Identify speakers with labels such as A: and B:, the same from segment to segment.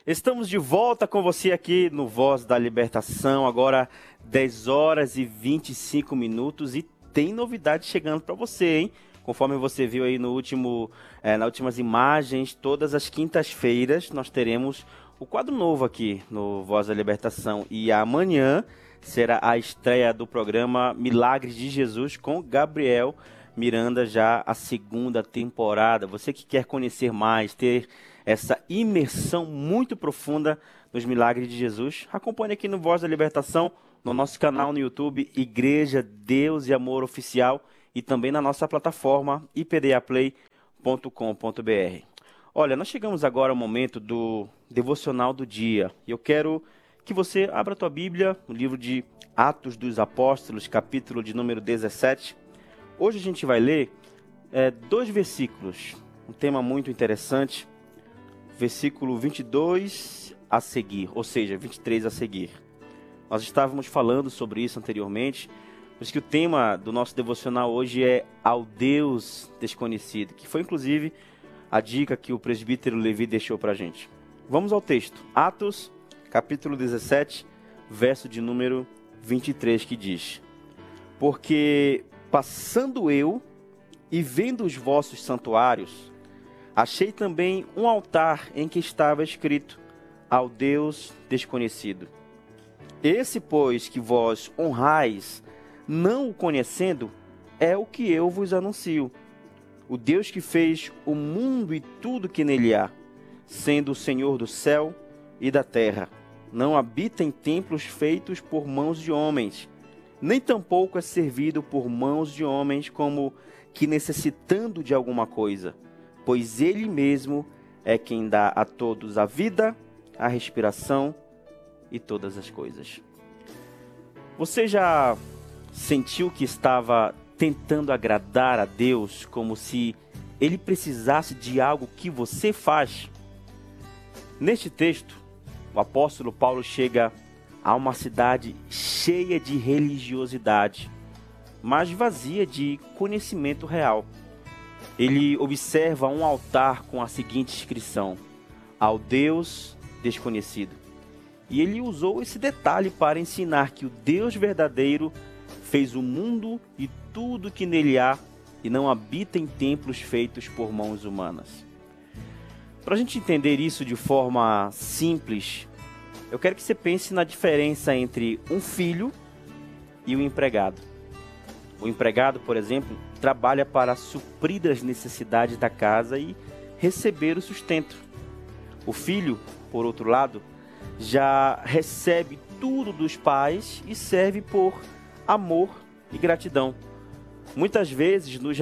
A: Estamos de volta com você aqui no Voz da Libertação, agora 10 horas e 25 minutos e tem novidade chegando para você, hein? Conforme você viu aí nas últimas imagens, todas as quintas-feiras nós teremos o quadro novo aqui no Voz da Libertação e amanhã será a estreia do programa Milagres de Jesus com Gabriel Miranda, já a segunda temporada. Você que quer conhecer mais, ter essa imersão muito profunda nos milagres de Jesus, acompanhe aqui no Voz da Libertação, no nosso canal no YouTube, Igreja Deus e Amor Oficial, e também na nossa plataforma ipdaplay.com.br. Olha, nós chegamos agora ao momento do devocional do dia. E eu quero que você abra a tua Bíblia no livro de Atos dos Apóstolos, capítulo de número 17. Hoje a gente vai ler 2 versículos, um tema muito interessante. Versículo 22 a seguir, ou seja, 23 a seguir. Nós estávamos falando sobre isso anteriormente, por isso que o tema do nosso devocional hoje é Ao Deus Desconhecido, que foi inclusive a dica que o presbítero Levi deixou para a gente. Vamos ao texto, Atos, capítulo 17, verso de número 23, que diz: Porque passando eu e vendo os vossos santuários, achei também um altar em que estava escrito, Ao Deus Desconhecido. Esse, pois, que vós honrais, não o conhecendo, é o que eu vos anuncio. O Deus que fez o mundo e tudo que nele há, sendo o Senhor do céu e da terra, não habita em templos feitos por mãos de homens, nem tampouco é servido por mãos de homens como que necessitando de alguma coisa, pois Ele mesmo é quem dá a todos a vida, a respiração e todas as coisas. Você já sentiu que estava tentando agradar a Deus como se Ele precisasse de algo que você faz? Neste texto, o apóstolo Paulo chega a uma cidade cheia de religiosidade, mas vazia de conhecimento real. Ele observa um altar com a seguinte inscrição, Ao Deus Desconhecido. E ele usou esse detalhe para ensinar que o Deus verdadeiro fez o mundo e tudo que nele há e não habita em templos feitos por mãos humanas. Para a gente entender isso de forma simples, eu quero que você pense na diferença entre um filho e um empregado. O empregado, por exemplo, trabalha para suprir as necessidades da casa e receber o sustento. O filho, por outro lado, já recebe tudo dos pais e serve por amor e gratidão. Muitas vezes nos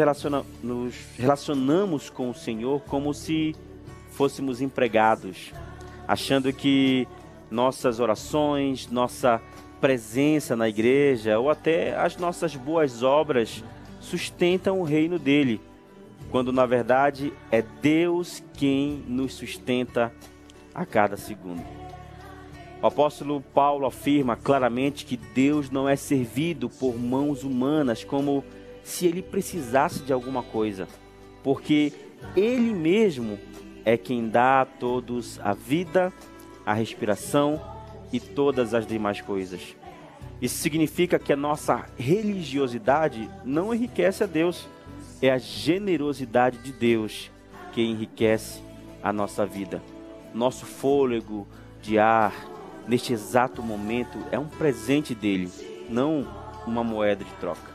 A: relacionamos com o Senhor como se fôssemos empregados, achando que nossas orações, nossa presença na igreja ou até as nossas boas obras sustentam o reino dele, quando na verdade é Deus quem nos sustenta a cada segundo. O apóstolo Paulo afirma claramente que Deus não é servido por mãos humanas como se ele precisasse de alguma coisa, porque ele mesmo é quem dá a todos a vida, a respiração e todas as demais coisas. Isso significa que a nossa religiosidade não enriquece a Deus, é a generosidade de Deus que enriquece a nossa vida. Nosso fôlego de ar, neste exato momento, é um presente dele, não uma moeda de troca.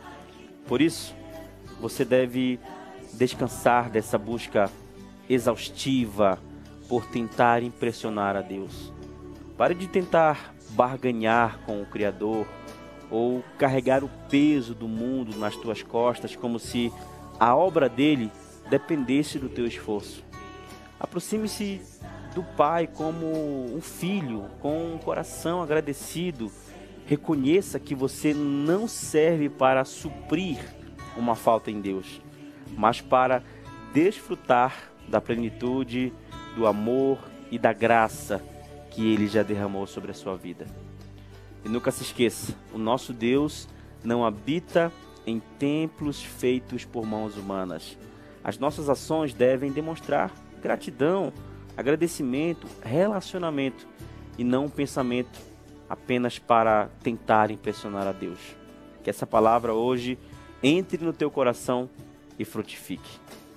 A: Por isso, você deve descansar dessa busca exaustiva por tentar impressionar a Deus. Pare de tentar barganhar com o Criador ou carregar o peso do mundo nas tuas costas como se a obra dele dependesse do teu esforço. Aproxime-se do Pai como um filho, com um coração agradecido. Reconheça que você não serve para suprir uma falta em Deus, mas para desfrutar da plenitude, do amor e da graça que Ele já derramou sobre a sua vida. E nunca se esqueça, o nosso Deus não habita em templos feitos por mãos humanas. As nossas ações devem demonstrar gratidão agradecimento, relacionamento e não um pensamento apenas para tentar impressionar a Deus. Que essa palavra hoje entre no teu coração e frutifique.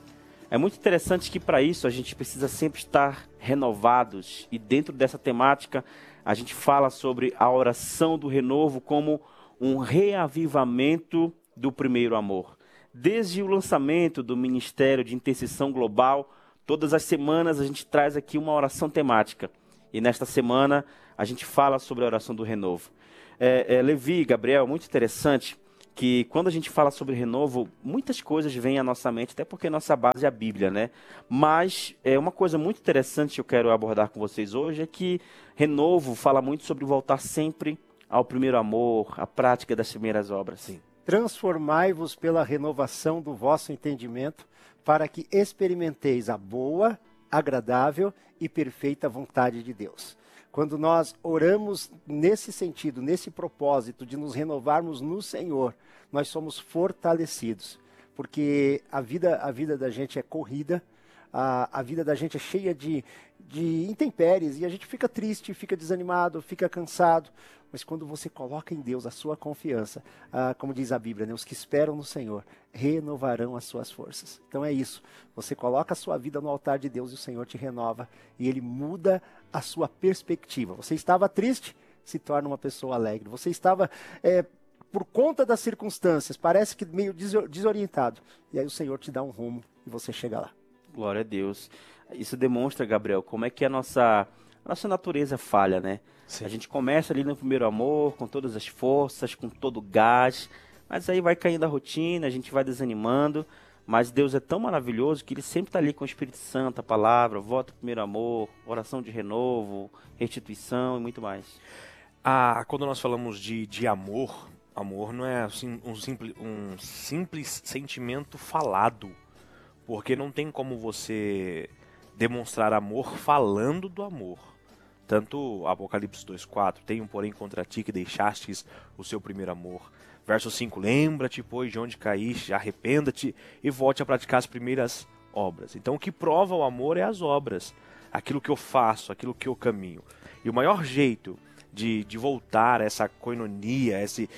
A: É muito interessante que para isso a gente precisa sempre estar renovados, e dentro dessa temática a gente fala sobre a oração do renovo como um reavivamento do primeiro amor. Desde o lançamento do Ministério de Intercessão Global, todas as semanas a gente traz aqui uma oração temática. E nesta semana a gente fala sobre a oração do renovo. Levi, Gabriel, muito interessante que quando a gente fala sobre renovo, muitas coisas vêm à nossa mente, até porque nossa base é a Bíblia, né? Mas uma coisa muito interessante que eu quero abordar com vocês hoje é que renovo fala muito sobre voltar sempre ao primeiro amor, à prática das primeiras obras.
B: Sim. Transformai-vos pela renovação do vosso entendimento, para que experimenteis a boa, agradável e perfeita vontade de Deus. Quando nós oramos nesse sentido, nesse propósito de nos renovarmos no Senhor, nós somos fortalecidos, porque a vida da gente é corrida, a vida da gente é cheia de intempéries, e a gente fica triste, fica desanimado, fica cansado. Mas quando você coloca em Deus a sua confiança, como diz a Bíblia, né, os que esperam no Senhor renovarão as suas forças. Então é isso, você coloca a sua vida no altar de Deus e o Senhor te renova, e Ele muda a sua perspectiva. Você estava triste, se torna uma pessoa alegre. Você estava, por conta das circunstâncias, parece que meio desorientado, e aí o Senhor te dá um rumo e você chega lá.
A: Glória a Deus. Isso demonstra, Gabriel, como é que a nossa natureza falha, né? Sim. A gente começa ali no primeiro amor, com todas as forças, com todo o gás, mas aí vai caindo a rotina, a gente vai desanimando, mas Deus é tão maravilhoso que Ele sempre está ali com o Espírito Santo, a palavra, volta ao primeiro amor, oração de renovo, restituição e muito mais.
C: Quando nós falamos de amor, amor não é assim, um simples sentimento falado, porque não tem como você demonstrar amor falando do amor. Tanto Apocalipse 2,4, tenho porém contra ti que deixastes o seu primeiro amor. Verso 5, lembra-te, pois, de onde caíste, arrependa-te e volte a praticar as primeiras obras. Então o que prova o amor é as obras, aquilo que eu faço, aquilo que eu caminho. E o maior jeito de voltar essa koinonia,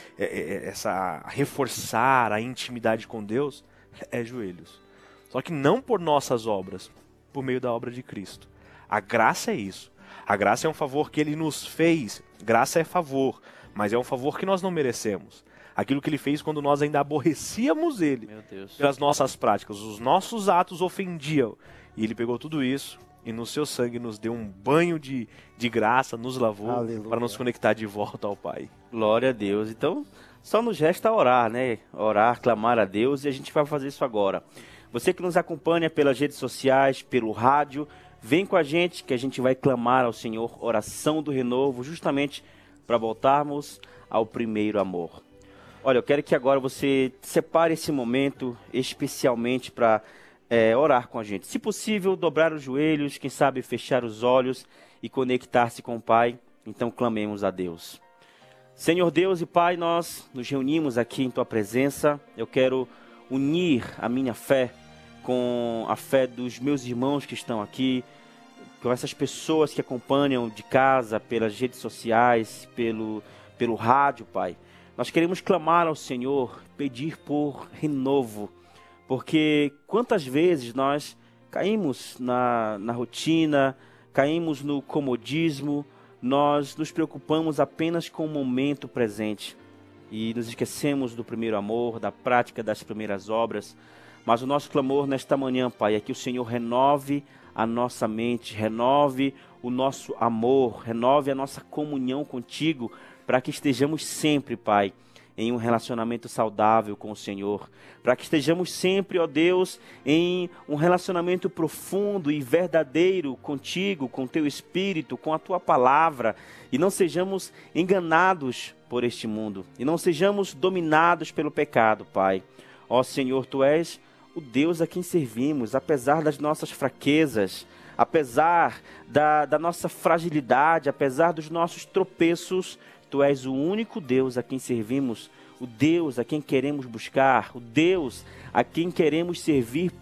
C: essa reforçar a intimidade com Deus, é joelhos. Só que não por nossas obras, por meio da obra de Cristo. A graça é isso. A graça é um favor que Ele nos fez. Graça é favor, mas é um favor que nós não merecemos. Aquilo que Ele fez quando nós ainda aborrecíamos Ele, pelas nossas práticas. Os nossos atos ofendiam. E Ele pegou tudo isso e no seu sangue nos deu um banho de graça, nos lavou. Aleluia. Para nos conectar de volta ao Pai.
A: Glória a Deus. Então, só nos resta orar, né? Orar, clamar a Deus, e a gente vai fazer isso agora. Você que nos acompanha pelas redes sociais, pelo rádio, vem com a gente que a gente vai clamar ao Senhor, oração do renovo, justamente para voltarmos ao primeiro amor. Olha, eu quero que agora você separe esse momento especialmente para orar com a gente. Se possível, dobrar os joelhos, quem sabe fechar os olhos e conectar-se com o Pai. Então clamemos a Deus. Senhor Deus e Pai, nós nos reunimos aqui em Tua presença. Eu quero unir a minha fé com a fé dos meus irmãos que estão aqui, com essas pessoas que acompanham de casa, pelas redes sociais, pelo rádio, Pai. Nós queremos clamar ao Senhor, pedir por renovo, porque quantas vezes nós caímos na rotina, caímos no comodismo, nós nos preocupamos apenas com o momento presente e nos esquecemos do primeiro amor, da prática das primeiras obras. Mas o nosso clamor nesta manhã, Pai, é que o Senhor renove a nossa mente, renove o nosso amor, renove a nossa comunhão contigo, para que estejamos sempre, Pai, em um relacionamento saudável com o Senhor, para que estejamos sempre, ó Deus, em um relacionamento profundo e verdadeiro contigo, com teu Espírito, com a tua palavra, e não sejamos enganados por este mundo, e não sejamos dominados pelo pecado, Pai. Ó Senhor, Tu és o Deus a quem servimos, apesar das nossas fraquezas, apesar da nossa fragilidade, apesar dos nossos tropeços, Tu és o único Deus a quem servimos, o Deus a quem queremos buscar, o Deus a quem queremos servir por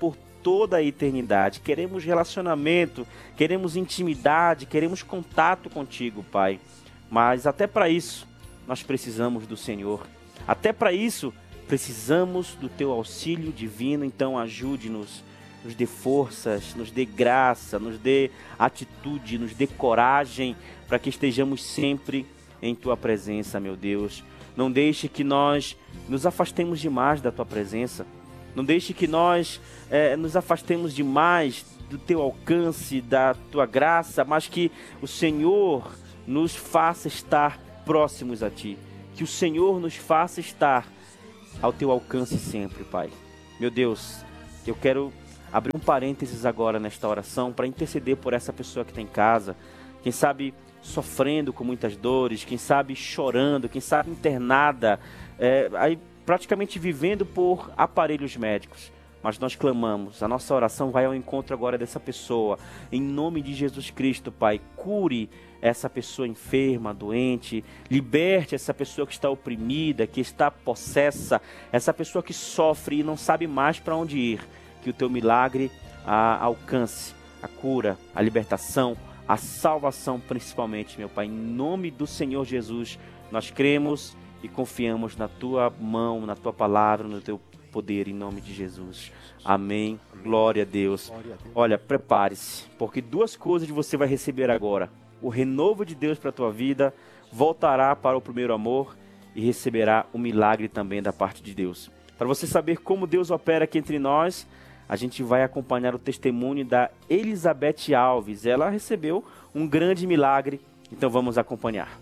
A: toda a eternidade. Queremos relacionamento, queremos intimidade, queremos contato contigo, Pai. Mas até para isso, nós precisamos do Senhor. Até para isso, precisamos do teu auxílio divino. Então ajude-nos, nos dê forças, nos dê graça, nos dê atitude, nos dê coragem, para que estejamos sempre em tua presença, meu Deus. Não deixe que nós nos afastemos demais da tua presença. Não deixe que nós nos afastemos demais do teu alcance, da tua graça, mas que o Senhor nos faça estar próximos a ti. Que o Senhor nos faça estar ao teu alcance sempre, Pai. Meu Deus, eu quero abrir um parênteses agora nesta oração para interceder por essa pessoa que está em casa. Quem sabe sofrendo com muitas dores, quem sabe chorando, quem sabe internada, aí praticamente vivendo por aparelhos médicos. Mas nós clamamos, a nossa oração vai ao encontro agora dessa pessoa. Em nome de Jesus Cristo, Pai, cure essa pessoa enferma, doente, liberte essa pessoa que está oprimida, que está possessa, essa pessoa que sofre e não sabe mais para onde ir. Que o teu milagre a alcance, a cura, a libertação, a salvação principalmente, meu Pai. Em nome do Senhor Jesus, nós cremos e confiamos na tua mão, na tua palavra, no teu poder, em nome de Jesus. Amém. Glória a Deus. Olha, prepare-se, porque duas coisas você vai receber agora. O renovo de Deus para a tua vida, voltará para o primeiro amor e receberá um milagre também da parte de Deus. Para você saber como Deus opera aqui entre nós, a gente vai acompanhar o testemunho da Elizabeth Alves. Ela recebeu um grande milagre, então vamos acompanhar.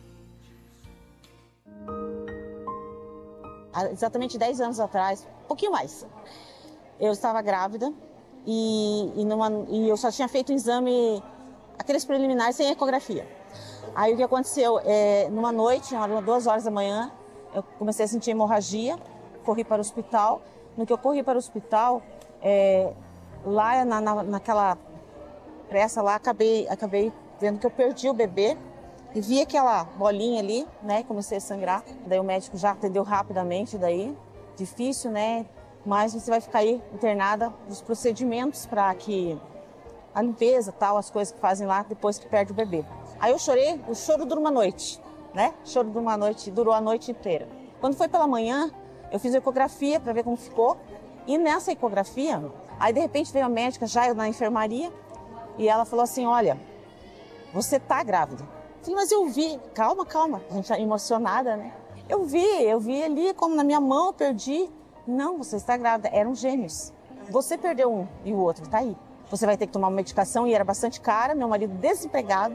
D: Há exatamente 10 anos atrás, um pouquinho mais, eu estava grávida e eu só tinha feito um exame, aqueles preliminares sem ecografia. Aí o que aconteceu, numa noite, 2 horas da manhã, eu comecei a sentir hemorragia, corri para o hospital. No que eu corri para o hospital, lá naquela pressa lá, acabei vendo que eu perdi o bebê e vi aquela bolinha ali, né? Comecei a sangrar. Daí o médico já atendeu rapidamente, daí difícil, né? Mas você vai ficar aí internada nos procedimentos para que a limpeza, tal, as coisas que fazem lá depois que perde o bebê. Aí eu chorei, o choro dura uma noite, né? O choro de uma noite, durou a noite inteira. Quando foi pela manhã, eu fiz a ecografia para ver como ficou. E nessa ecografia, aí de repente veio a médica já na enfermaria e ela falou assim, olha, você tá grávida. Eu falei, mas eu vi, calma, a gente tá emocionada, né? Eu vi ali como na minha mão eu perdi. Não, você está grávida, eram gêmeos. Você perdeu um e o outro tá aí. Você vai ter que tomar uma medicação e era bastante cara, meu marido desempregado.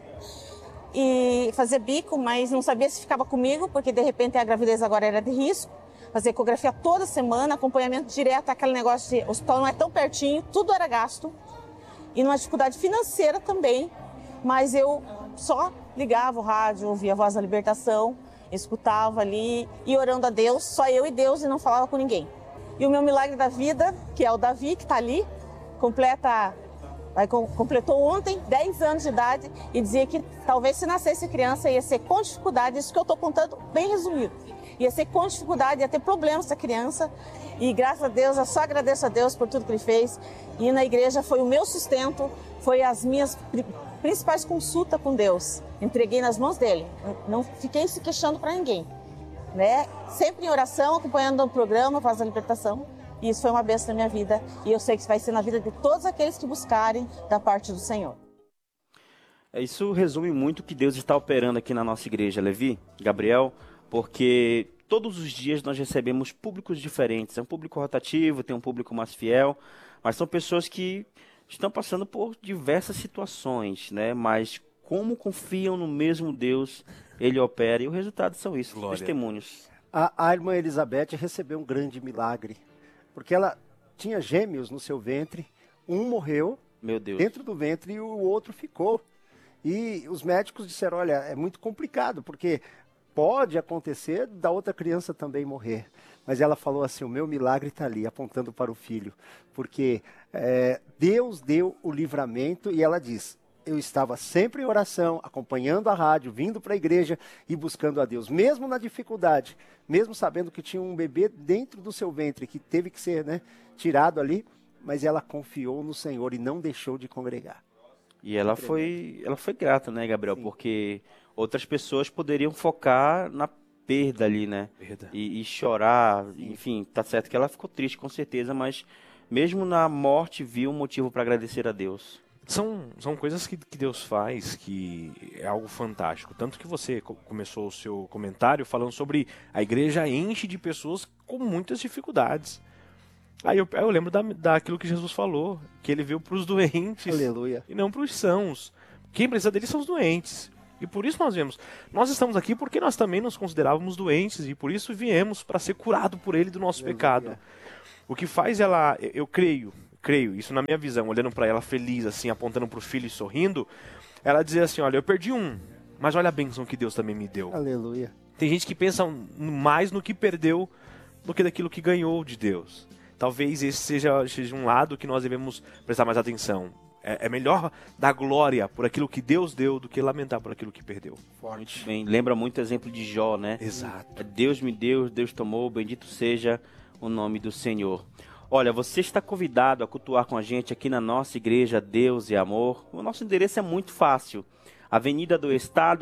D: E fazer bico, mas não sabia se ficava comigo, porque de repente a gravidez agora era de risco. Fazer ecografia toda semana, acompanhamento direto, aquele negócio de hospital não é tão pertinho, tudo era gasto. E numa dificuldade financeira também, mas eu só ligava o rádio, ouvia a Voz da Libertação, escutava ali e orando a Deus, só eu e Deus, e não falava com ninguém. E o meu milagre da vida, que é o Davi, que está ali, completou ontem 10 anos de idade e dizia que talvez se nascesse criança ia ser com dificuldade, isso que eu estou contando bem resumido. Ia ser com dificuldade, ia ter problemas essa criança. E graças a Deus, eu só agradeço a Deus por tudo que Ele fez. E na igreja foi o meu sustento, foi as minhas principais consultas com Deus. Entreguei nas mãos dEle, não fiquei se queixando para ninguém. Né? Sempre em oração, acompanhando o programa, Voz da Libertação. E isso foi uma bênção na minha vida. E eu sei que isso vai ser na vida de todos aqueles que buscarem da parte do Senhor.
A: Isso resume muito o que Deus está operando aqui na nossa igreja, Levi, Gabriel, porque todos os dias nós recebemos públicos diferentes. É um público rotativo, tem um público mais fiel, mas são pessoas que estão passando por diversas situações, né? Mas como confiam no mesmo Deus, Ele opera, e o resultado são isso, Glória. Testemunhos.
B: A irmã Elizabeth recebeu um grande milagre, porque ela tinha gêmeos no seu ventre, um morreu
A: Meu Deus.
B: dentro do ventre e o outro ficou. E os médicos disseram, olha, é muito complicado, porque pode acontecer da outra criança também morrer. Mas ela falou assim, o meu milagre está ali, apontando para o filho. Porque Deus deu o livramento e ela diz, eu estava sempre em oração, acompanhando a rádio, vindo para a igreja e buscando a Deus. Mesmo na dificuldade, mesmo sabendo que tinha um bebê dentro do seu ventre, que teve que ser tirado ali, mas ela confiou no Senhor e não deixou de congregar.
A: E ela foi grata, né, Gabriel?
B: Sim.
A: Porque outras pessoas poderiam focar na perda ali, né?
C: Perda.
A: E chorar, enfim, tá certo que ela ficou triste com certeza, mas mesmo na morte viu um motivo para agradecer a Deus.
C: São coisas que Deus faz que é algo fantástico. Tanto que você começou o seu comentário falando sobre a igreja enche de pessoas com muitas dificuldades. Aí eu lembro daquilo que Jesus falou, que ele veio para os doentes
B: Aleluia.
C: e não para os sãos. Quem precisa dele são os doentes. E por isso nós viemos. Nós estamos aqui porque nós também nos considerávamos doentes e por isso viemos para ser curado por ele do nosso pecado. O que faz ela, eu creio, isso na minha visão, olhando para ela feliz, assim, apontando para o filho e sorrindo, ela dizer assim, olha, eu perdi um, mas olha a bênção que Deus também me deu.
B: Aleluia.
C: Tem gente que pensa mais no que perdeu do que daquilo que ganhou de Deus. Talvez esse seja um lado que nós devemos prestar mais atenção. É melhor dar glória por aquilo que Deus deu do que lamentar por aquilo que perdeu.
A: Muito bem, lembra muito o exemplo de Jó, né?
C: Exato.
A: Deus me deu, Deus tomou, bendito seja o nome do Senhor. Olha, você está convidado a cultuar com a gente aqui na nossa igreja Deus e Amor. O nosso endereço é muito fácil. Avenida do Estado,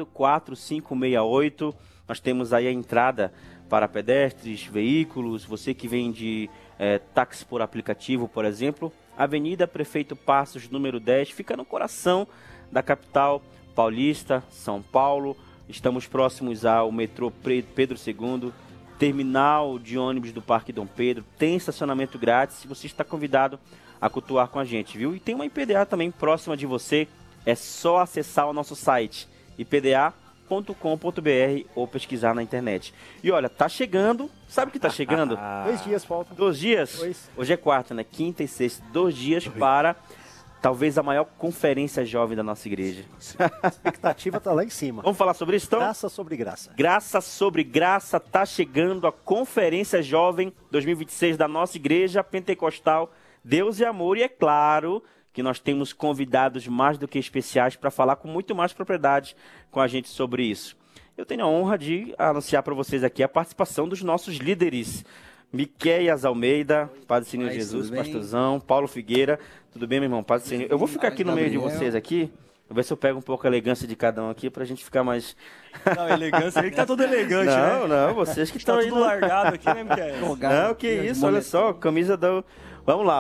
A: 4568. Nós temos aí a entrada para pedestres, veículos, você que vem de táxi por aplicativo, por exemplo. Avenida Prefeito Passos, número 10, fica no coração da capital paulista, São Paulo. Estamos próximos ao metrô Pedro II, terminal de ônibus do Parque Dom Pedro. Tem estacionamento grátis, você está convidado a cultuar com a gente, viu? E tem uma IPDA também próxima de você, é só acessar o nosso site, ipda.com.br ou pesquisar na internet. E olha, tá chegando, sabe o que tá chegando?
B: 2 dias faltam.
A: 2 dias?
B: 2.
A: Hoje é quarta, né? Quinta e sexta. 2 dias para talvez a maior conferência jovem da nossa igreja.
B: A expectativa está lá em cima.
A: Vamos falar sobre isso, então?
B: Graça sobre graça.
A: Graça sobre graça, tá chegando a Conferência Jovem 2026 da nossa igreja pentecostal Deus e Amor. E é claro que nós temos convidados mais do que especiais para falar com muito mais propriedade com a gente sobre isso. Eu tenho a honra de anunciar para vocês aqui a participação dos nossos líderes. Miqueias Almeida, Padre Senhor Jesus, Pastorzão, Paulo Figueira. Tudo bem, meu irmão? Padre Senhor. Eu vou ficar aqui no meio de vocês aqui. Vou ver se eu pego um pouco a elegância de cada um aqui pra gente ficar mais...
E: Não, elegância, ele que tá todo elegante, né?
A: Não, vocês que estão
E: Tá
A: aí...
E: tudo largado aqui, né, Miquel?
A: Não, que isso, olha só, camisa do... Vamos lá.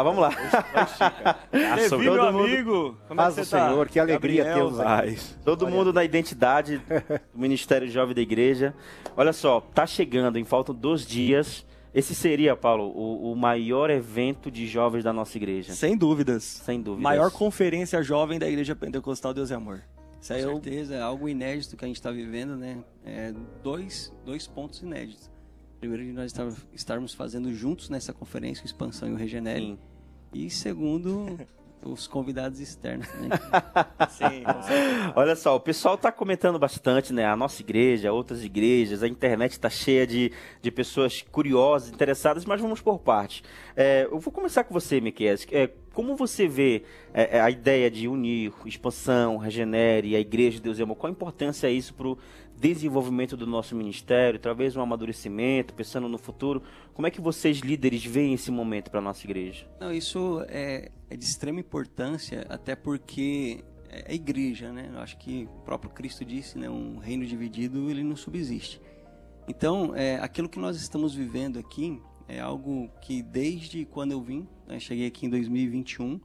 E: Levi, meu amigo, como é
B: Paz
E: que
B: do
E: você tá?
B: Senhor, que alegria
E: Gabriel,
B: tê-los aqui.
A: Todo mundo na identidade do Ministério Jovem da Igreja. Olha só, tá chegando, faltam 2 dias. Esse seria, Paulo, o maior evento de jovens da nossa igreja.
E: Sem dúvidas.
A: Sem dúvidas.
E: Maior conferência jovem da Igreja Pentecostal Deus e Amor. Isso aí
F: Com certeza, é algo inédito que a gente está vivendo, né? Dois pontos inéditos. Primeiro, de nós estarmos fazendo juntos nessa conferência, o Expansão e o Regenere.
A: Sim.
F: E segundo, os convidados externos também.
E: Sim, com certeza.
A: Olha só, o pessoal está comentando bastante, né? A nossa igreja, outras igrejas, a internet está cheia de pessoas curiosas, interessadas, mas vamos por parte. Eu vou começar com você, Miqueias. Como você vê a ideia de unir Expansão, Regenere e a Igreja de Deus e Amor? Qual a importância isso para o desenvolvimento do nosso ministério, talvez um amadurecimento, pensando no futuro? Como é que vocês, líderes, veem esse momento para a nossa igreja?
F: Não, isso é de extrema importância, até porque é a igreja, né? Eu acho que o próprio Cristo disse, né? Um reino dividido, ele não subsiste. Então, aquilo que nós estamos vivendo aqui é algo que desde quando eu vim, né? Cheguei aqui em 2021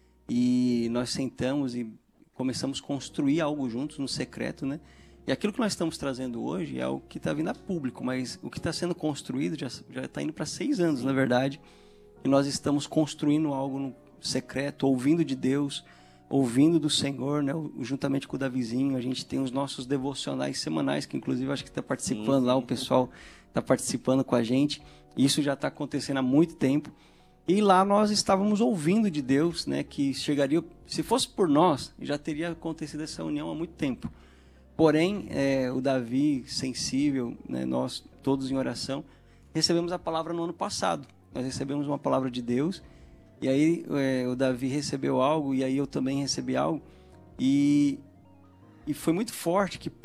F: e nós sentamos e começamos a construir algo juntos no secreto, né? E aquilo que nós estamos trazendo hoje é algo que está vindo a público, mas o que está sendo construído já está indo para 6 anos, na verdade. E nós estamos construindo algo no secreto, ouvindo de Deus, ouvindo do Senhor, né? Juntamente com o Davizinho, a gente tem os nossos devocionais semanais, que inclusive acho que está participando lá, o pessoal está participando com a gente. Isso já está acontecendo há muito tempo. E lá nós estávamos ouvindo de Deus, né? Que chegaria, se fosse por nós, já teria acontecido essa união há muito tempo. Porém, o Davi, sensível, né, nós todos em oração, recebemos a palavra no ano passado. Nós recebemos uma palavra de Deus, e aí o Davi recebeu algo, e aí eu também recebi algo, e foi muito forte que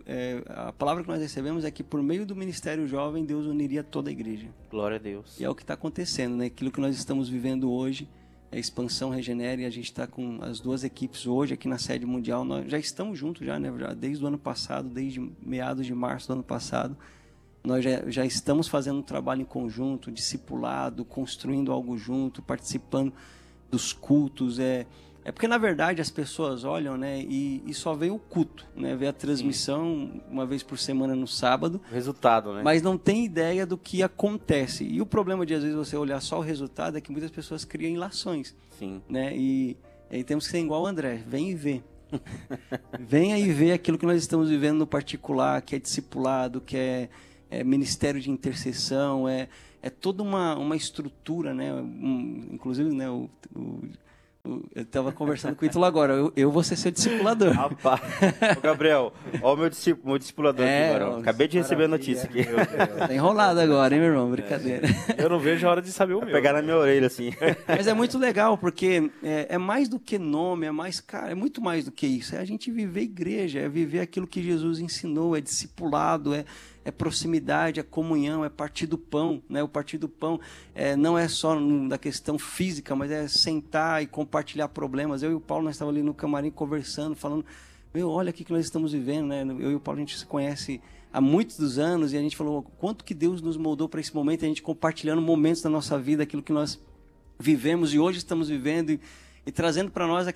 F: a palavra que nós recebemos é que por meio do Ministério Jovem, Deus uniria toda a igreja.
A: Glória a Deus.
F: E é o que está acontecendo, né? Aquilo que nós estamos vivendo hoje, Expansão Regenere, a gente está com as 2 equipes hoje aqui na sede mundial. Nós já estamos juntos já, né? Já desde o ano passado, desde meados de março do ano passado. Nós já estamos fazendo um trabalho em conjunto, discipulado, construindo algo junto, participando dos cultos. É porque, na verdade, as pessoas olham, né, e só vê o culto, né, vê a transmissão uma vez por semana no sábado.
A: Resultado, né?
F: Mas não tem ideia do que acontece. E o problema de, às vezes, você olhar só o resultado é que muitas pessoas criam ilações.
A: Sim.
F: Né? E aí temos que ser igual o André, vem e vê. Venha e vê aquilo que nós estamos vivendo no particular, que é discipulado, que é ministério de intercessão, é toda uma estrutura, né? Inclusive, né, eu estava conversando com o Ítalo agora, eu vou ser seu discipulador.
A: Rapaz, ô Gabriel, ó o meu discipulador aqui agora. Acabei de receber a notícia aqui.
F: Tá enrolado agora, hein, meu irmão? Brincadeira.
C: Eu não vejo a hora de saber o meu.
A: Pegar na minha orelha, assim.
F: Mas é muito legal, porque é mais do que nome, é muito mais do que isso. É a gente viver igreja, é viver aquilo que Jesus ensinou, é discipulado, é proximidade, é comunhão, é partir do pão, né? O partir do pão não é só da questão física, mas é sentar e compartilhar problemas. Eu e o Paulo, nós estávamos ali no camarim conversando, falando, olha o que nós estamos vivendo, né? Eu e o Paulo, a gente se conhece há muitos anos e a gente falou quanto que Deus nos moldou para esse momento, a gente compartilhando momentos da nossa vida, aquilo que nós vivemos e hoje estamos vivendo e trazendo para nós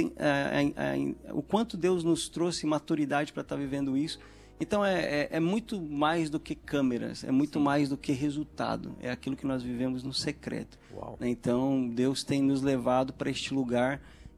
F: o quanto Deus nos trouxe maturidade para estar vivendo isso. Então é muito mais do que câmeras, é muito mais do que resultado, é aquilo que nós vivemos no secreto.
C: Uau.
F: Então Deus tem nos levado para este lugar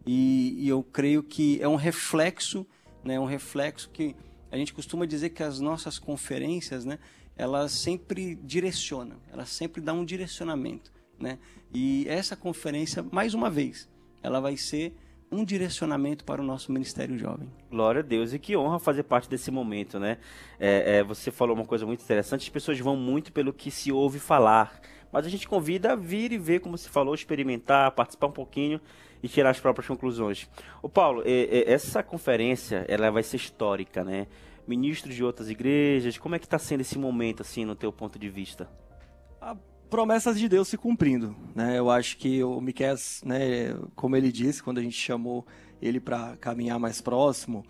F: e eu creio que é um reflexo, né, um reflexo que a gente costuma dizer que as nossas conferências, né, elas sempre direcionam, elas sempre dão um direcionamento, né? E essa conferência, mais uma vez, ela vai ser um direcionamento para o nosso Ministério Jovem.
A: Glória a Deus, e que honra fazer parte desse momento, né? Você falou uma coisa muito interessante, as pessoas vão muito pelo que se ouve falar, mas a gente convida a vir e ver, como você falou, experimentar, participar um pouquinho e tirar as próprias conclusões. Ô Paulo, essa conferência, ela vai ser histórica, né? Ministros de outras igrejas, como é que está sendo esse momento, assim, no teu ponto de vista?
E: Promessas de Deus se cumprindo, né? Eu acho que o Miqueias, né, como ele disse, quando a gente chamou ele para caminhar mais próximo,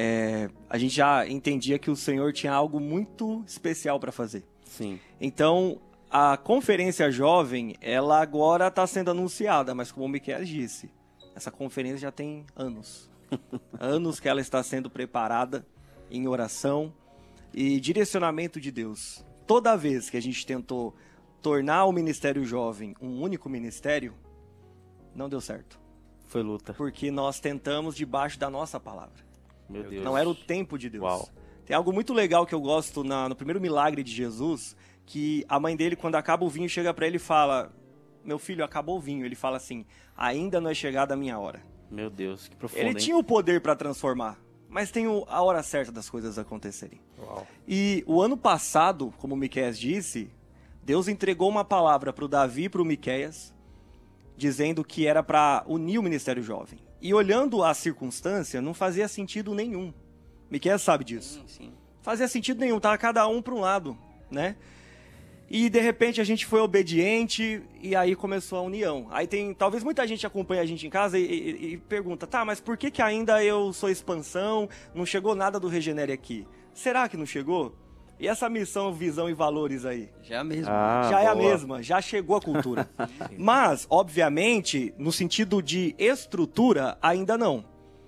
E: a gente já entendia que o Senhor tinha algo muito especial para fazer.
A: Sim.
E: Então, a conferência jovem, ela agora está sendo anunciada, mas como o Miqueias disse, essa conferência já tem anos. Anos que ela está sendo preparada em oração e direcionamento de Deus. Toda vez que a gente tentou tornar o Ministério Jovem um único ministério, não deu certo.
A: Foi luta.
E: Porque nós tentamos debaixo da nossa palavra.
A: Meu Deus.
E: Não era o tempo de Deus.
A: Uau.
E: Tem algo muito legal que eu gosto no primeiro milagre de Jesus, que a mãe dele, quando acaba o vinho, chega para ele e fala, meu filho, acabou o vinho. Ele fala assim, ainda não é chegada a minha hora.
A: Meu Deus, que profundo,
E: Ele
A: hein?
E: tinha o poder para transformar, mas tem a hora certa das coisas acontecerem.
C: Uau.
E: E o ano passado, como o Miqueias disse, Deus entregou uma palavra para o Davi e para o Miqueias, dizendo que era para unir o Ministério Jovem. E olhando a circunstância, não fazia sentido nenhum. Miqueias sabe disso.
F: Sim.
E: Fazia sentido nenhum, estava cada um para um lado, né? E de repente a gente foi obediente e aí começou a união. Aí talvez muita gente acompanhe a gente em casa e pergunta, tá, mas por que ainda eu sou expansão, não chegou nada do Regenere aqui? Será que não chegou? E essa missão, visão e valores aí?
F: Já mesmo.
E: Já é a mesma, já chegou a cultura. Mas, obviamente, no sentido de estrutura, ainda não.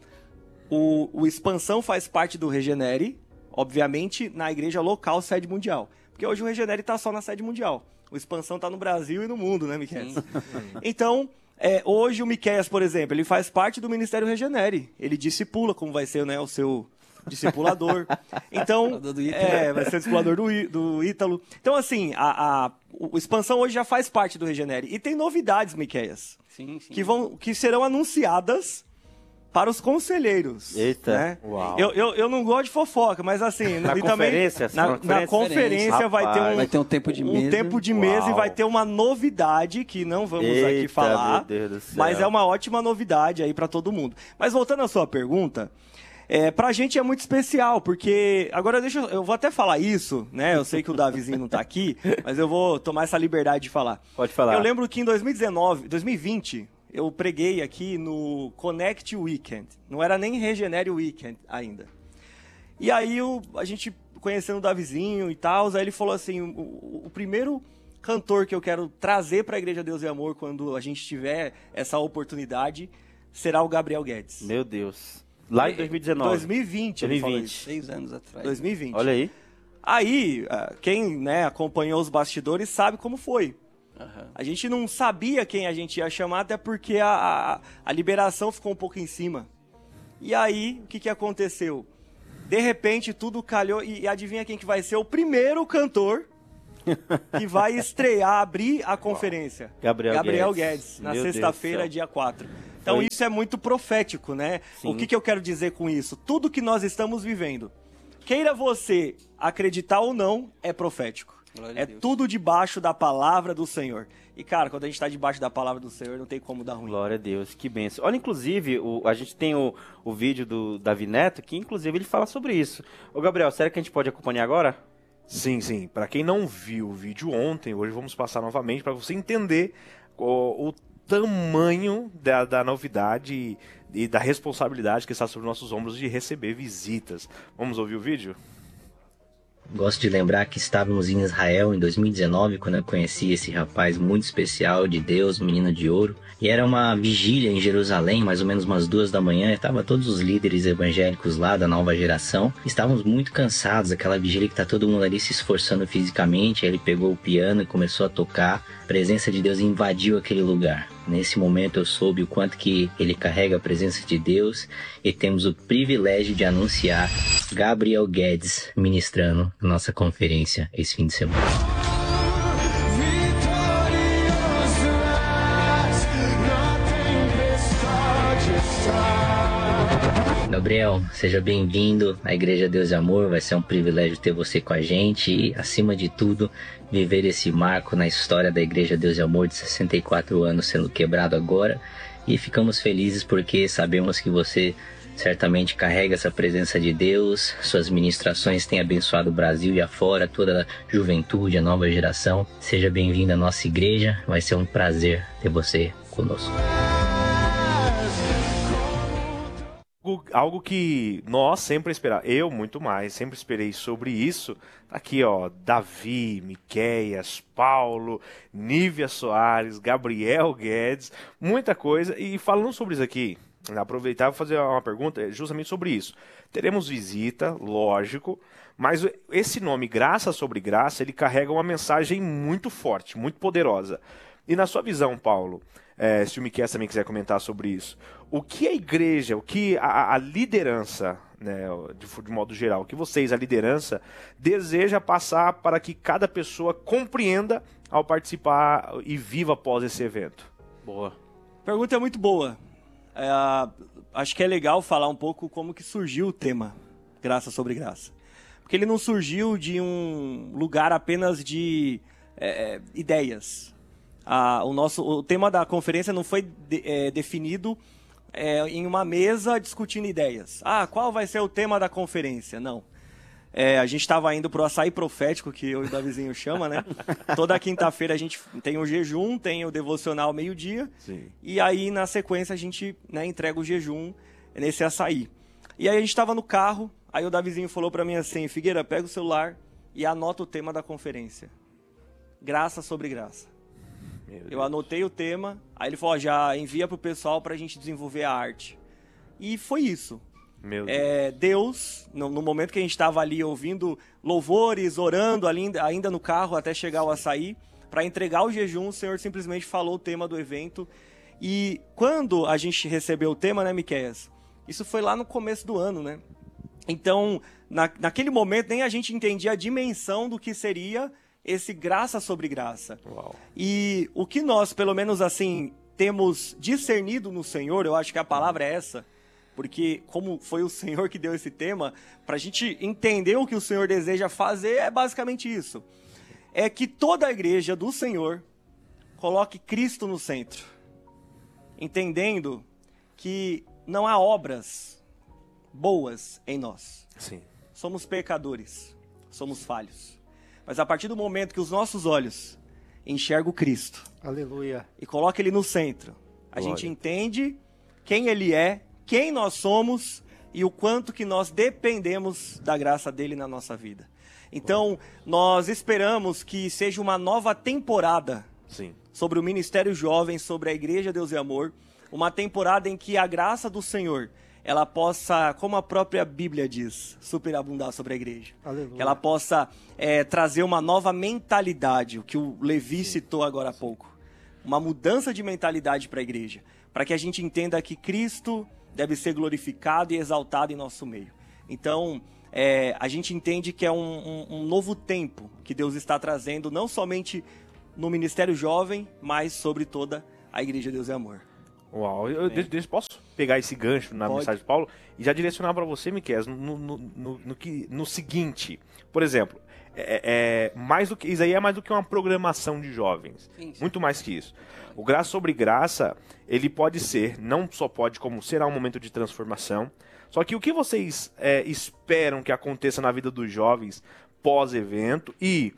E: O expansão faz parte do Regenere, obviamente, na igreja local, sede mundial. Porque hoje o Regenere está só na sede mundial. O expansão está no Brasil e no mundo, né, Miqueias? Então, hoje o Miqueias, por exemplo, ele faz parte do Ministério Regenere. Ele discipula, como vai ser, né, o seu discipulador. Então, vai ser o discipulador do Ítalo. Então, assim, o expansão hoje já faz parte do Regenere. E tem novidades, Miqueias,
F: Sim.
E: que serão anunciadas para os conselheiros.
A: Eita,
E: né?
A: uau.
E: Eu não gosto de fofoca, mas assim...
A: Na
E: e
A: conferência?
E: Também, na conferência
F: vai ter um tempo de mesa.
E: Um tempo de mesa e vai ter uma novidade que não vamos aqui falar.
A: Meu Deus do céu.
E: Mas é uma ótima novidade aí para todo mundo. Mas voltando à sua pergunta... pra gente é muito especial, porque... Agora eu vou até falar isso, né? Eu sei que o Davizinho não tá aqui, mas eu vou tomar essa liberdade de falar.
A: Pode falar.
E: Eu lembro que em 2020, eu preguei aqui no Connect Weekend. Não era nem Regenere Weekend ainda. E aí a gente conhecendo o Davizinho e tal, aí ele falou assim, o primeiro cantor que eu quero trazer para a Igreja Deus e Amor quando a gente tiver essa oportunidade será o Gabriel Guedes.
A: Meu Deus. Lá em 2019.
E: 2020, ele falou isso.
F: 6 anos atrás.
E: 2020.
A: Olha aí.
E: Aí, quem, né, acompanhou os bastidores sabe como foi.
F: Aham.
E: A gente não sabia quem a gente ia chamar, até porque a liberação ficou um pouco em cima. E aí, o que aconteceu? De repente, tudo calhou, e adivinha quem que vai ser o primeiro cantor que vai estrear, abrir a conferência?
A: Gabriel
E: Guedes, na
A: Meu Deus
E: sexta-feira,
A: do céu.
E: dia 4. Então
A: Foi-
E: isso é muito profético, né?
A: Sim.
E: O que eu quero dizer com isso? Tudo que nós estamos vivendo, queira você acreditar ou não, é profético.
F: Glória a
E: É
F: Deus.
E: tudo debaixo da palavra do Senhor. E, cara, quando a gente está debaixo da palavra do Senhor, não tem como dar ruim.
A: Glória a Deus, que benção. Olha, inclusive, a gente tem o vídeo do Davi Neto, que inclusive ele fala sobre isso. Ô, Gabriel, será que a gente pode acompanhar agora?
C: Sim, sim. Para quem não viu o vídeo ontem, hoje vamos passar novamente para você entender o tamanho da novidade e da responsabilidade que está sobre nossos ombros de receber visitas. Vamos ouvir o vídeo?
G: Gosto de lembrar que estávamos em Israel em 2019, quando eu conheci esse rapaz muito especial de Deus, menino de ouro. E era uma vigília em Jerusalém, mais ou menos umas 2 da manhã. Estavam todos os líderes evangélicos lá da nova geração. Estávamos muito cansados, aquela vigília que está todo mundo ali se esforçando fisicamente. Aí ele pegou o piano e começou a tocar. A presença de Deus invadiu aquele lugar. Nesse momento eu soube o quanto que ele carrega a presença de Deus e temos o privilégio de anunciar Gabriel Guedes ministrando na nossa conferência esse fim de semana. Gabriel, seja bem-vindo à Igreja Deus e Amor, vai ser um privilégio ter você com a gente e, acima de tudo, viver esse marco na história da Igreja Deus e Amor de 64 anos sendo quebrado agora, e ficamos felizes porque sabemos que você certamente carrega essa presença de Deus, suas ministrações têm abençoado o Brasil e afora, toda a juventude, a nova geração. Seja bem-vindo à nossa igreja, vai ser um prazer ter você conosco.
C: Algo que nós sempre esperamos, eu muito mais, sempre esperei sobre isso. Aqui, ó, Davi, Miqueias, Paulo, Nívia Soares, Gabriel Guedes, muita coisa. E falando sobre isso aqui, aproveitar e fazer uma pergunta justamente sobre isso. Teremos visita, lógico, mas esse nome Graça sobre Graça, ele carrega uma mensagem muito forte, muito poderosa. E na sua visão, Paulo, se o Miquel também quiser comentar sobre isso, o que a igreja, o que a liderança, né, de modo geral, o que vocês, a liderança, deseja passar para que cada pessoa compreenda ao participar e viva após esse evento?
A: Boa.
E: Pergunta é muito boa. Acho que é legal falar um pouco como que surgiu o tema Graça sobre Graça. Porque ele não surgiu de um lugar apenas de ideias. O tema da conferência não foi definido em uma mesa discutindo ideias. Qual vai ser o tema da conferência? Não. A gente estava indo para o açaí profético, que eu e o Davizinho chama, né? Toda quinta-feira a gente tem o jejum, tem o devocional meio-dia.
C: Sim.
E: E aí, na sequência, a gente, né, entrega o jejum nesse açaí. E aí a gente estava no carro, aí o Davizinho falou para mim assim: Figueira, pega o celular e anota o tema da conferência. Graça sobre graça. Eu anotei o tema, aí ele falou: já envia para o pessoal para a gente desenvolver a arte. E foi isso.
C: Meu Deus.
E: Deus, no momento que a gente estava ali ouvindo louvores, orando ainda no carro até chegar o açaí, para entregar o jejum, o Senhor simplesmente falou o tema do evento. E quando a gente recebeu o tema, né, Miqueias? Isso foi lá no começo do ano, né? Então, naquele momento, nem a gente entendia a dimensão do que seria esse graça sobre graça.
C: Uau.
E: E o que nós, pelo menos assim, temos discernido no Senhor, eu acho que a palavra é essa, porque como foi o Senhor que deu esse tema, para a gente entender o que o Senhor deseja fazer, é basicamente isso. É que toda a igreja do Senhor coloque Cristo no centro, entendendo que não há obras boas em nós.
C: Sim.
E: Somos pecadores, somos falhos. Mas a partir do momento que os nossos olhos enxergam Cristo
B: Aleluia.
E: e colocam Ele no centro, A gente entende quem ele é, quem nós somos e o quanto que nós dependemos da graça dele na nossa vida. Então, nós esperamos que seja uma nova temporada sobre o Ministério Jovem, sobre a Igreja Deus e Amor, uma temporada em que a graça do Senhor, ela possa, como a própria Bíblia diz, superabundar sobre a igreja.
B: Aleluia.
E: Que ela possa trazer uma nova mentalidade, o que o Levi citou agora há pouco. Uma mudança de mentalidade para a igreja, para que a gente entenda que Cristo deve ser glorificado e exaltado em nosso meio. Então, a gente entende que é um novo tempo que Deus está trazendo, não somente no Ministério Jovem, mas sobre toda a Igreja Deus e Amor.
C: Uau, posso pegar esse gancho na mensagem de Paulo e já direcionar para você, Miqueias, no seguinte, por exemplo, mais do que isso aí é mais do que uma programação de jovens, muito mais que isso. O Graça sobre Graça, ele pode ser, não só pode, como será um momento de transformação. Só que o que vocês esperam que aconteça na vida dos jovens pós-evento e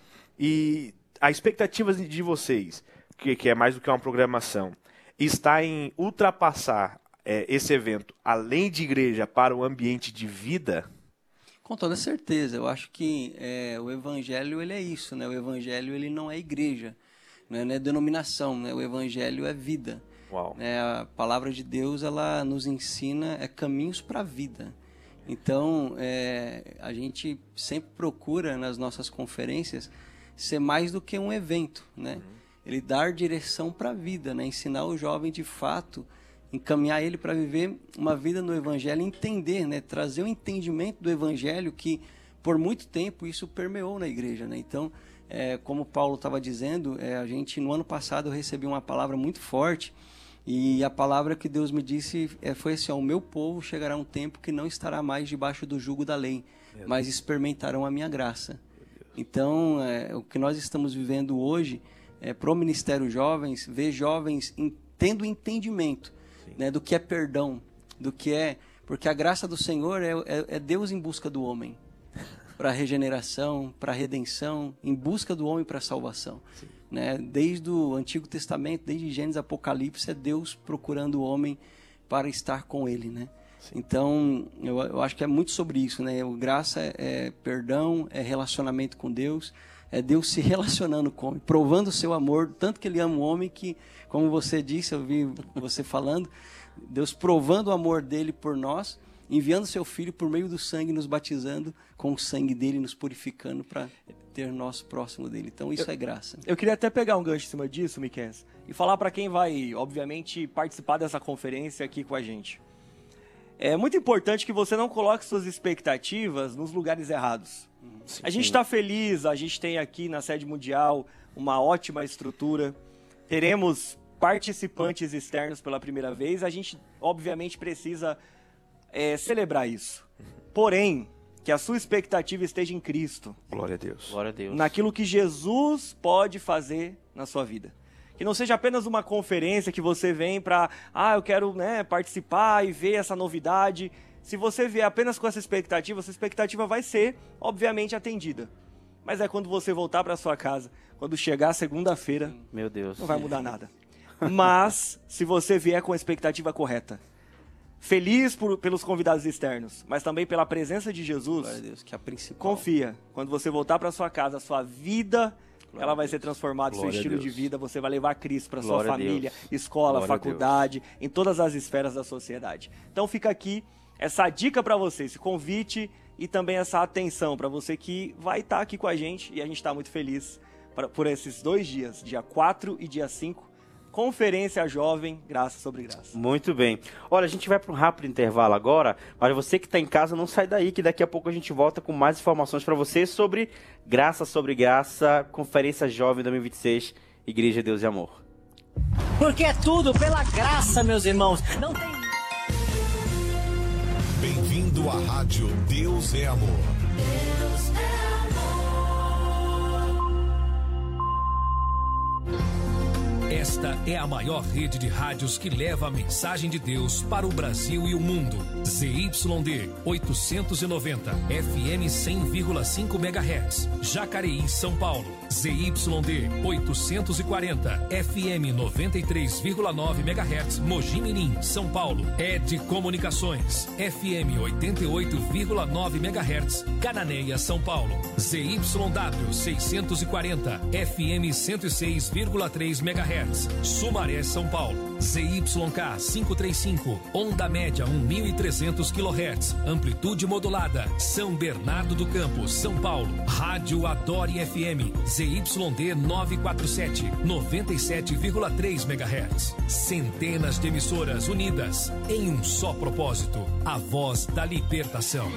C: a expectativa de vocês, que é mais do que uma programação, está em ultrapassar esse evento, além de igreja, para o ambiente de vida?
F: Com toda certeza. Eu acho que o Evangelho ele é isso, né? O Evangelho ele não é igreja, não é denominação, né? O Evangelho é vida.
C: Uau.
F: A palavra de Deus ela nos ensina caminhos para a vida. Então, a gente sempre procura nas nossas conferências ser mais do que um evento, né? Ele dar direção para a vida, né? Ensinar o jovem de fato, encaminhar ele para viver uma vida no Evangelho, entender, né? Trazer o entendimento do Evangelho que por muito tempo isso permeou na igreja, né? Então, como Paulo estava dizendo, a gente no ano passado eu recebi uma palavra muito forte e a palavra que Deus me disse foi assim: o meu povo chegará um tempo que não estará mais debaixo do jugo da lei, mas experimentarão a minha graça. Então, o que nós estamos vivendo hoje para o Ministério Jovens, ver jovens tendo entendimento, né, do que é perdão, do que é... Porque a graça do Senhor é Deus em busca do homem, para a regeneração, para a redenção, em busca do homem para a salvação. Né? Desde o Antigo Testamento, desde Gênesis, Apocalipse, é Deus procurando o homem para estar com ele, né? Então, eu acho que é muito sobre isso, né? Graça é perdão, é relacionamento com Deus, é Deus se relacionando com o homem, provando o seu amor, tanto que ele ama o homem que, como você disse, eu vi você falando, Deus provando o amor dele por nós, enviando seu Filho por meio do sangue, nos batizando com o sangue dele, nos purificando para ter nosso próximo dele. Então isso é graça.
E: Eu queria até pegar um gancho em cima disso, Miqueias, e falar para quem vai, obviamente, participar dessa conferência aqui com a gente. É muito importante que você não coloque suas expectativas nos lugares errados. A gente está feliz, a gente tem aqui na sede mundial uma ótima estrutura, teremos participantes externos pela primeira vez, a gente obviamente precisa celebrar isso. Porém, que a sua expectativa esteja em Cristo.
C: Glória a Deus.
A: Glória a Deus.
E: Naquilo que Jesus pode fazer na sua vida. Que não seja apenas uma conferência que você vem para, eu quero, né, participar e ver essa novidade. Se você vier apenas com essa expectativa vai ser, obviamente, atendida. Mas quando você voltar para sua casa, quando chegar segunda-feira,
A: meu Deus,
E: não vai mudar nada. Mas, se você vier com a expectativa correta, feliz pelos convidados externos, mas também pela presença de Jesus,
F: Glória a Deus, que é a principal.
E: Confia, quando você voltar para sua casa, a sua vida... ela vai ser transformada, seu estilo de vida, você vai levar Cristo para sua família, escola, faculdade, em todas as esferas da sociedade. Então fica aqui essa dica para você, esse convite e também essa atenção para você que vai estar aqui com a gente, e a gente está muito feliz por esses 2 dias, dia 4 e dia 5, Conferência Jovem, Graça sobre Graça.
A: Muito bem. Olha, a gente vai para um rápido intervalo agora, mas você que está em casa, não sai daí, que daqui a pouco a gente volta com mais informações para você sobre Graça sobre Graça, Conferência Jovem 2026, Igreja Deus e Amor.
H: Porque é tudo pela graça, meus irmãos. Não tem...
I: Bem-vindo à Rádio Deus é Amor.
J: Deus é amor.
I: Esta
K: Esta é a maior rede de rádios que leva a mensagem de Deus para o Brasil e o mundo. ZYD 890, FM 100,5 MHz, Jacareí, São Paulo. ZYD 840, FM 93,9 MHz, Mogi Mirim, São Paulo. ED Comunicações, FM 88,9 MHz, Cananéia, São Paulo. ZYW 640, FM 106,3 MHz, Sumaré, São Paulo. ZYK 535, onda média 1.300 kHz, amplitude modulada, São Bernardo do Campo, São Paulo. Rádio Adore FM, ZYD 947, 97,3 MHz. Centenas de emissoras unidas em um só propósito, a voz da libertação.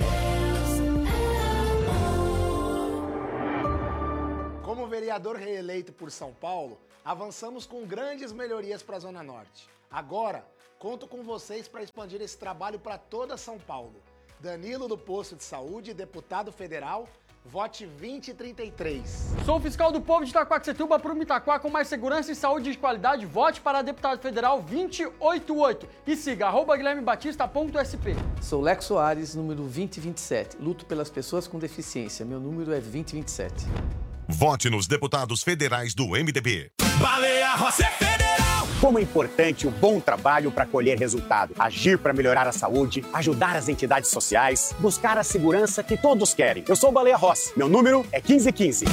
L: Como vereador reeleito por São Paulo, avançamos com grandes melhorias para a Zona Norte. Agora, conto com vocês para expandir esse trabalho para toda São Paulo. Danilo do Posto de Saúde, deputado federal, vote 2033.
M: Sou o fiscal do povo de Itaquaquecetuba para o Itaquá com mais segurança e saúde de qualidade. Vote para deputado federal 288 e siga @guilhermebatista.sp.
N: Sou Lex Soares, número 2027. Luto pelas pessoas com deficiência. Meu número é 2027.
I: Vote nos deputados federais do MDB.
O: Baleia Rossi é federal! Como é importante o bom trabalho para colher resultado, agir para melhorar a saúde, ajudar as entidades sociais, buscar a segurança que todos querem. Eu sou o Baleia Rossi, meu número é 1515.